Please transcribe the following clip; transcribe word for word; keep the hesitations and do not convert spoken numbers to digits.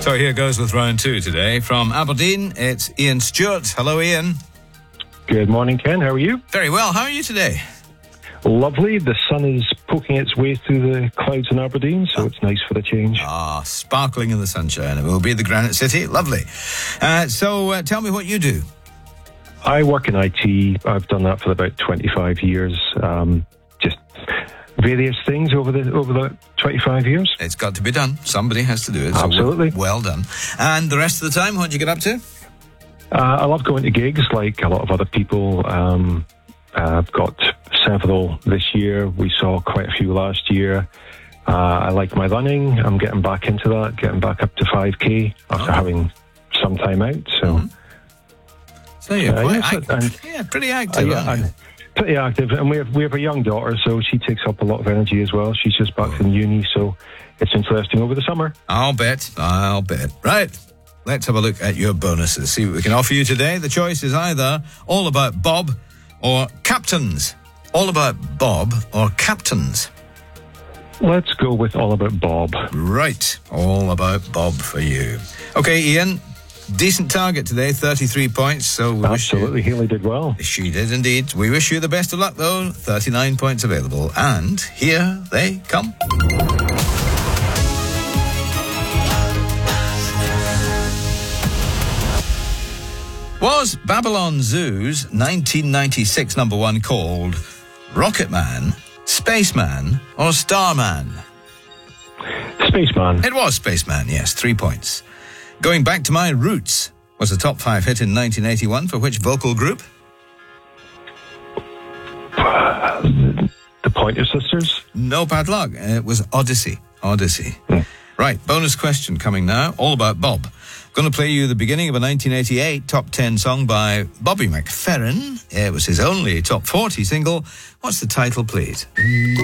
So here goes with round two today. From Aberdeen, it's Ian Stewart. Hello, Ian. Good morning, Ken. How are you? Very well. How are you today? Lovely. The sun is poking its way through the clouds in Aberdeen, so it's nice for a change. Ah, sparkling in the sunshine. It will be the Granite City. Lovely. Uh, so uh, tell me what you do. I work in I T. I've done that for about twenty-five years. Um, just various things over the over the twenty-five years. It's got to be done. Somebody has to do it. So Absolutely. Well done. And the rest of the time, what do you get up to? Uh, I love going to gigs like a lot of other people. Um, uh, I've got several this year. We saw quite a few last year. Uh, I like my running. I'm getting back into that, getting back up to five K after oh. having some time out. So, mm-hmm. so you're uh, quite yes, active. and, yeah, pretty active, uh, aren't yeah, you? and pretty active. And we have, we have a young daughter, so she takes up a lot of energy as well. She's just back from uni, so it's interesting over the summer. I'll bet. I'll bet. Right. Let's have a look at your bonuses. See what we can offer you today. The choice is either All About Bob or Captains. All About Bob or Captains. Let's go with All About Bob. Right. All About Bob for you. Okay, Ian. Decent target today, thirty-three points. So we Absolutely. Wish you, Haley did well. She did indeed. We wish you the best of luck, though. thirty-nine points available. And here they come. Was Babylon Zoo's nineteen ninety-six number one called Rocket Man, Spaceman, or Starman? Spaceman. It was Spaceman, yes, three points. Going Back to My Roots was a top five hit in nineteen eighty-one for which vocal group? Uh, the, the Pointer Sisters. No bad luck. It was Odyssey. Odyssey. Mm. Right, bonus question coming now. All About Bob. Going to play you the beginning of a nineteen eighty-eight top ten song by Bobby McFerrin. It was his only top forty single. What's the title, please?